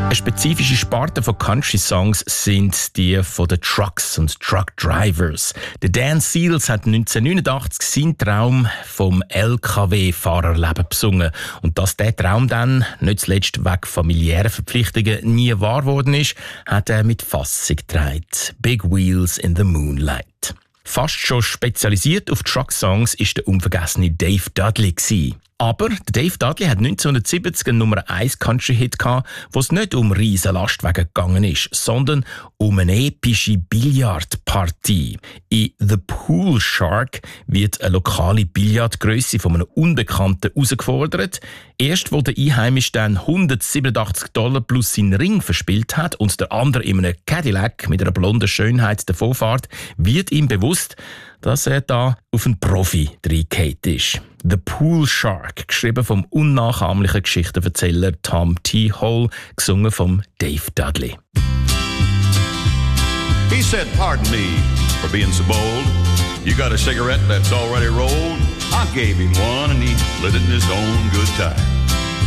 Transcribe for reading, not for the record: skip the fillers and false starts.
Eine spezifische Sparte von Country-Songs sind die von den Trucks und Truck-Drivers. Der Dan Seals hat 1989 seinen Traum vom LKW-Fahrerleben besungen. Und dass dieser Traum dann, nicht zuletzt wegen familiären Verpflichtungen, nie wahr geworden ist, hat er mit Fassung getragen. Big Wheels in the Moonlight. Fast schon spezialisiert auf Truck-Songs war der unvergessene Dave Dudley gewesen. Aber Dave Dudley hat 1970 einen Nummer 1 Country-Hit gehabt, wo es nicht um riesen Lastwagen gegangen ist, sondern um eine epische Billardpartie. In «The Pool Shark» wird eine lokale Billardgrösse von einem Unbekannten herausgefordert. Erst, wo der Einheimische dann $187 plus seinen Ring verspielt hat und der andere in einem Cadillac mit einer blonden Schönheit davonfährt, wird ihm bewusst, dass er da auf einen Profi reingefallen ist. «The Pool Shark», geschrieben vom unnachahmlichen Geschichtenerzähler Tom T. Hall, gesungen von Dave Dudley. He said, "Pardon me for being so bold. You got a cigarette that's already rolled?" I gave him one and he lit it in his own good time.